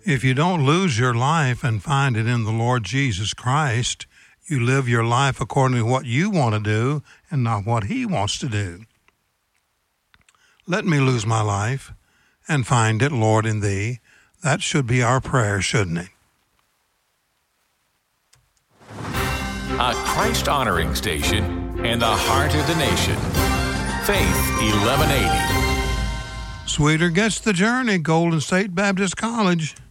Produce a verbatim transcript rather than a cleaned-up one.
If you don't lose your life and find it in the Lord Jesus Christ, you live your life according to what you want to do and not what he wants to do. Let me lose my life and find it, Lord, in thee. That should be our prayer, shouldn't it? A Christ-honoring station in the heart of the nation. Faith eleven eighty. Sweeter gets the journey, Golden State Baptist College.